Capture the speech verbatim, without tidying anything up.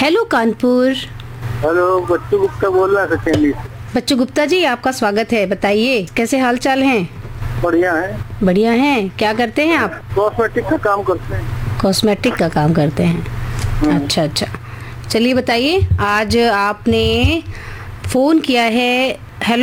Hello Kanpur. Hello, बच्चू गुप्ता बोल रहा है सचेंदी से। बच्चू गुप्ता जी, आपका स्वागत है। बताइए कैसे हाल चाल हैं? बढ़िया है। बढ़िया हैं। क्या करते हैं आप? कॉस्मेटिक का काम करते हैं। कॉस्मेटिक का काम करते हैं। अच्छा अच्छा, चलिए बताइए। आज आपने फ़ोन किया है